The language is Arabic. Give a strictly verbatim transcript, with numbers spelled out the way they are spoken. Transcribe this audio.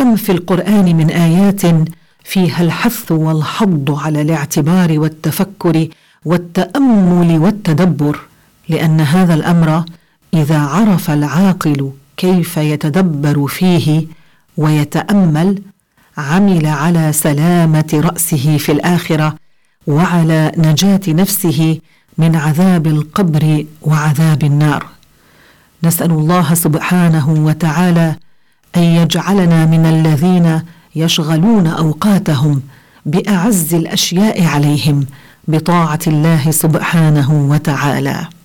كم في القرآن من آيات فيها الحث والحض على الاعتبار والتفكر والتأمل والتدبر، لأن هذا الأمر إذا عرف العاقل كيف يتدبر فيه ويتأمل عمل على سلامة رأسه في الآخرة وعلى نجاة نفسه من عذاب القبر وعذاب النار. نسأل الله سبحانه وتعالى أن يجعلنا من الذين يشغلون أوقاتهم بأعز الأشياء عليهم بطاعة الله سبحانه وتعالى.